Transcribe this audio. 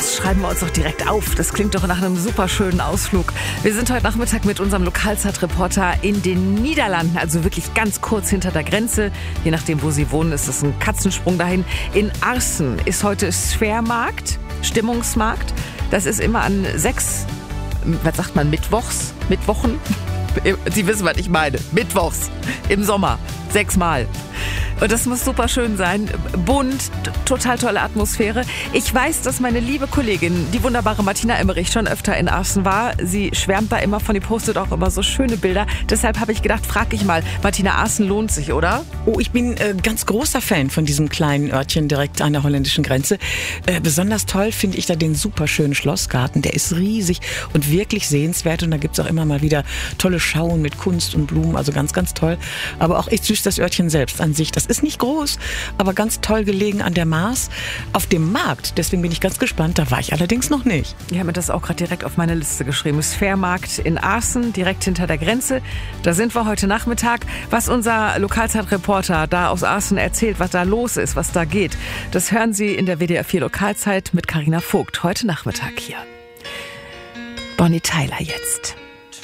Das schreiben wir uns doch direkt auf. Das klingt doch nach einem super schönen Ausflug. Wir sind heute Nachmittag mit unserem Lokalzeitreporter in den Niederlanden, also wirklich ganz kurz hinter der Grenze. Je nachdem, wo Sie wohnen, ist es ein Katzensprung dahin. In Aarsen ist heute Sphärmarkt, Stimmungsmarkt. Das ist immer an Mittwochen? Sie wissen, was ich meine. Mittwochs im Sommer. 6-mal. Und das muss super schön sein. Bunt, total tolle Atmosphäre. Ich weiß, dass meine liebe Kollegin, die wunderbare Martina Emmerich, schon öfter in Aarsen war. Sie schwärmt da immer von, die postet auch immer so schöne Bilder. Deshalb habe ich gedacht, frag ich mal, Martina, Aarsen lohnt sich, oder? Oh, ich bin ganz großer Fan von diesem kleinen Örtchen direkt an der holländischen Grenze. Besonders toll finde ich da den super schönen Schlossgarten. Der ist riesig und wirklich sehenswert. Und da gibt's auch immer mal wieder tolle Schauen mit Kunst und Blumen. Also ganz, ganz toll. Aber auch echt süß das Örtchen selbst an sich. Das ist nicht groß, aber ganz toll gelegen an der Maas. Auf dem Markt, deswegen bin ich ganz gespannt, da war ich allerdings noch nicht. Ich habe mir das auch gerade direkt auf meine Liste geschrieben. Sphärmarkt in Aarsen, direkt hinter der Grenze. Da sind wir heute Nachmittag. Was unser Lokalzeitreporter da aus Aarsen erzählt, was da los ist, was da geht, das hören Sie in der WDR 4 Lokalzeit mit Carina Vogt heute Nachmittag hier. Bonnie Tyler jetzt.